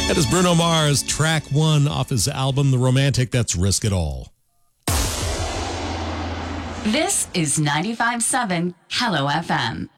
That is Bruno Mars, track 1 off his album, The Romantic. That's Risk It All. This is 95.7 Hello FM.